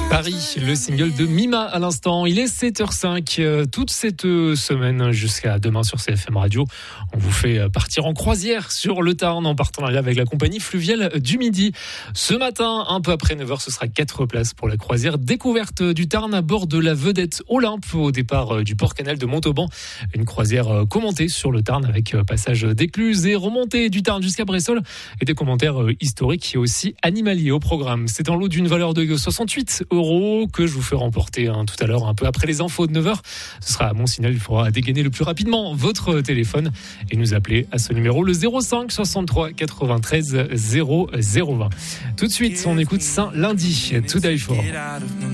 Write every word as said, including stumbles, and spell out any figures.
Paris, le single de Mima à l'instant. Il est sept heures cinq. Euh, toute cette euh, semaine jusqu'à demain sur C F M Radio, on vous fait euh, partir en croisière sur le Tarn en partenariat avec la compagnie fluviale du Midi. Ce matin, un peu après neuf heures, ce sera quatre places pour la croisière découverte du Tarn à bord de la vedette Olympe au départ euh, du port-canal de Montauban. Une croisière euh, commentée sur le Tarn avec euh, passage d'Écluse et remontée du Tarn jusqu'à Bressolles et des commentaires euh, historiques et aussi animaliers au programme. C'est un lot d'une valeur de soixante-huit euros que je vous fais remporter hein, tout à l'heure, un peu après les infos de neuf heures. Ce sera à mon signal, il faudra dégainer le plus rapidement votre téléphone et nous appeler à ce numéro, le zéro cinq soixante-trois quatre-vingt-treize zéro zéro vingt. Tout de suite, on écoute Saint Lundi, To Die For.